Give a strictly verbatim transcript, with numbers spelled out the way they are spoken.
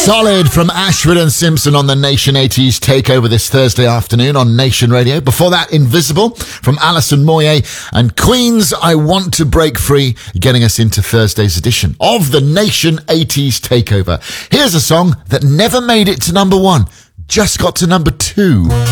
Solid from Ashford and Simpson on the Nation eighties Takeover this Thursday afternoon on Nation Radio. Before that, Invisible from Alison Moyet and Queen's I Want to Break Free, getting us into Thursday's edition of the Nation eighties Takeover. Here's a song that never made it to number one, just got to number two.